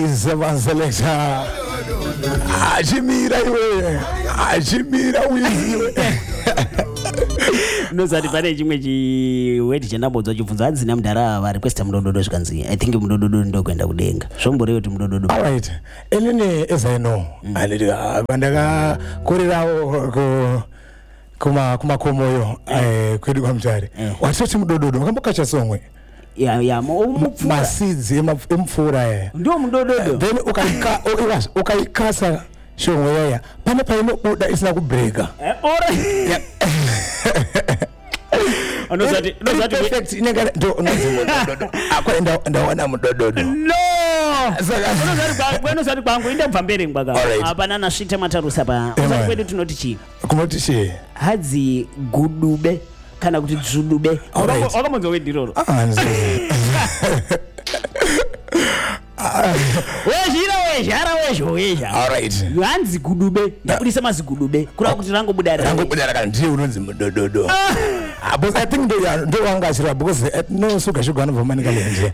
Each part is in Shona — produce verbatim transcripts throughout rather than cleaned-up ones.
is a selector. Ajimira iwe. Ajimira wizi. Nozati pane chimwe chiweti chandabodza chibvunzo hadzina mudhara vari requesta mudododo zvikanzi I think mudododo ndo kuenda kudenga zvomborewo kuti mudododo. All right. Elene as I know. Andiri bandaka korerawo ko kuma kuma komoyo eh kwedu kwa mtari. Watoti mudododo makambokacha somwe. Ya ya masidzi emupfura eh. Ndio mudododo. Then ukaika ukaikasa shomwe yaya. Pane paino uda isina kubreaka. Eh ora. Anozati anozati perfect inenga ndo mudododo. Akwenda ndaona mudododo. No. Anozati kwa anozati kwangu inda mvambere ngbaga. Apana na shite matarusa pa. Anozati kwedu tunoti chi. Kumoti chi. Hadzi gudube kana kuti dzudube. Wakamonzo wediroro. Ah nzi. Wejira wejara wejo weja. All right. Hanzi gudube. Ndakudisa mazi gudube. Kura kuti rango budara. Rango budara kana ndiye unonzi mudododo. Ah, but I think ndo ndo wanga shira because no suka shuga no vomanika lenje.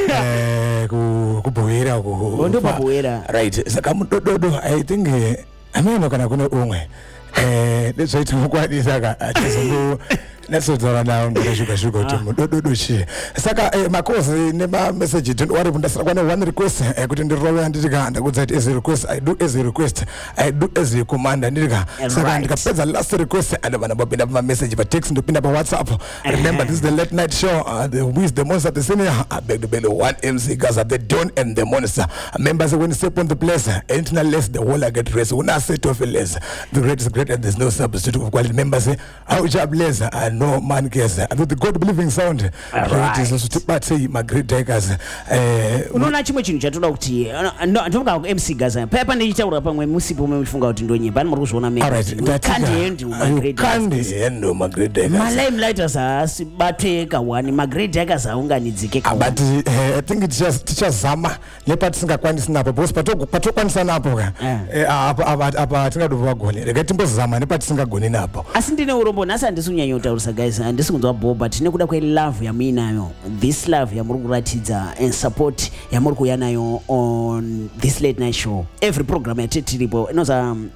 Eh ku kubwera ku. Ndo babwera. Right. Saka mudododo I think ameno kana kuno umwe. Eh let's wait to kwadisa ka atizungu. Let's sort of now ndo shuga shuga to mudododo shi. Saka makosi ne ma message don't worry ndasira kwana one request kuti ndirowe andika ndakudza kuti as a request I do as a request I do as a command ndika saka ndikapedza last request and bana babinda pa message pa text ndopinda pa WhatsApp. Remember this is the late night show uh, the who is the monster the senior I beg the belly one M C Gaza the Don and the monster members when step on the place ain't not less the whole get race una set of less the great is great and there's no substitute for quality members how job less and no man cares and the God believing sound right is also but say my great takers eh unaona chimwe chinhu chatoda kuti ndomuka M C Gaza papa ndichitaura pamwe musipo mufunga kuti ndonyimba ani muri kuzviona me kandi end my great kandi end my great takers my limelight as bateka one my great takers aunganidzike ka but I think it's just tichazama lepa tisingakwanisi napo because patoko patokwanisa napo ka apa apa apa tingadova gone rega timbozama nepa tisingagone napo asi ndine urombo nasa ndisunyanya utaurisa guys ndisingunzwa boba tine kuda kwe love yamuinayo this love yamuri kuratidza and support yamuri kuya nayo on this late night show every program yatetiripo inoza um,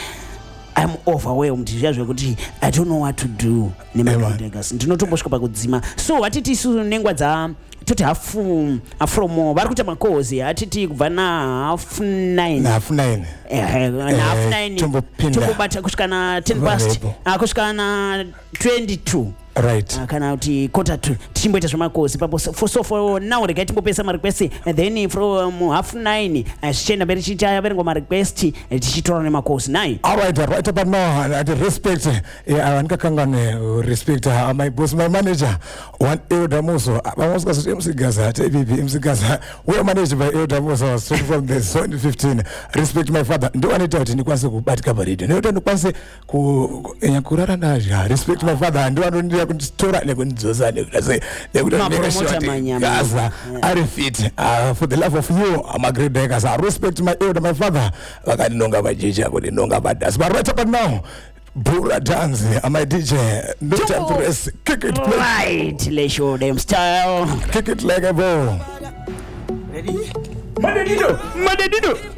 I'm overwhelmed zvazvo kuti I don't know what to do nemadegas ndinotombosvika pakudzima so watiti isu nengwa dza toti hafu from vari kuita makozi atiti kubva na half nine na half nine eh na half nine tombobata kusvika na ten past kusvika na twenty-two right kana kuti quarter to timboita zvemakosi papo for so for now rega timbopesa ma request and then from half nine asichenda beri chita verengo ma request tichitora nemakosi nine. All right right about now I respect yeah anikakangane respect uh, my boss my manager one Elder Muso vamos kuzi M C Gaza T V P M C Gaza we are managed by Elder Muso straight from the twenty fifteen respect my father ndo anita kuti ndikwanise kubatika parade ndo ndikwanise ku enyakurara ndaja respect my father ndo anondira kunditora nekundzoza nekudase nekuda Gaza are fit uh, for the love of you I'm a great day Gaza I respect my elder my father vakandinonga vajeja kuti nonga vadasi but right about now Bura dance my D J no time to rest kick it play right let's show them style kick it like a ball ready Madedido Madedido